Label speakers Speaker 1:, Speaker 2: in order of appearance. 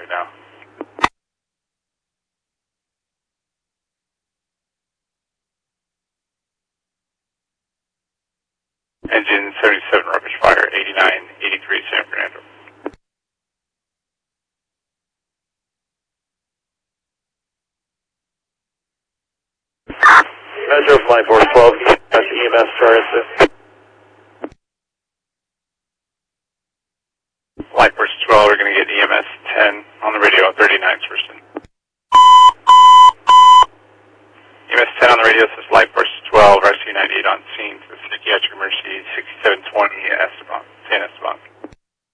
Speaker 1: right now. Engine 77 rubbish fire, 8983 San Fernando.
Speaker 2: Metro Flight Force 12, that's EMS Charter.
Speaker 1: Flight Force 12, we're going to get EMS 10 on the radio, 39's person. EMS 10 on the radio says Flight Force 12, RC 98 on scene for psychiatric emergency 6720 Esteban, San Esteban.